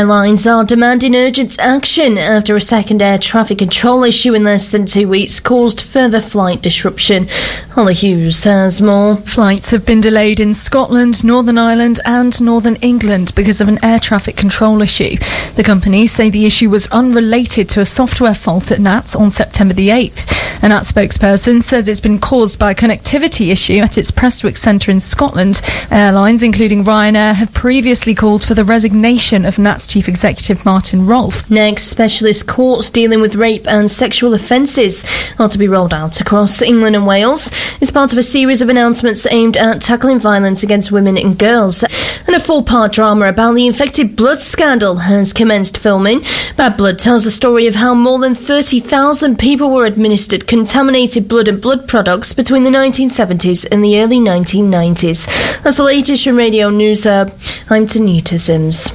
Airlines are demanding urgent action after a second air traffic control issue in less than 2 weeks caused further flight disruption. Holly Hughes has more. Flights have been delayed in Scotland, Northern Ireland and Northern England because of an air traffic control issue. The companies say the issue was unrelated to a software fault at NATS on September the 8th. A NATS spokesperson says it's been caused by a connectivity issue at its Prestwick centre in Scotland. Airlines, including Ryanair, have previously called for the resignation of NATS Chief Executive Martin Rolfe. Next, specialist courts dealing with rape and sexual offences are to be rolled out across England and Wales. It's part of a series of announcements aimed at tackling violence against women and girls. And a 4-part drama about the infected blood scandal has commenced filming. Bad Blood tells the story of how more than 30,000 people were administered contaminated blood and blood products between the 1970s and the early 1990s. That's the latest from Radio News Hub. I'm Tanita Sims.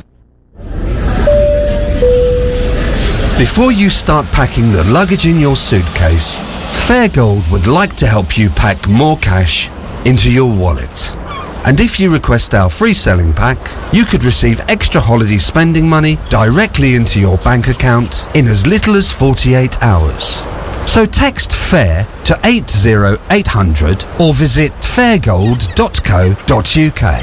Before you start packing the luggage in your suitcase, Fairgold would like to help you pack more cash into your wallet. And if you request our free selling pack, you could receive extra holiday spending money directly into your bank account in as little as 48 hours. So text FAIR to 80800 or visit fairgold.co.uk.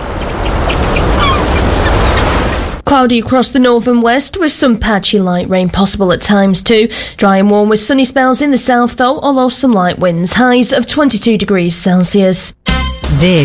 Cloudy across the north and west with some patchy light rain possible at times too. Dry and warm with sunny spells in the south though, although some light winds. Highs of 22 degrees Celsius. This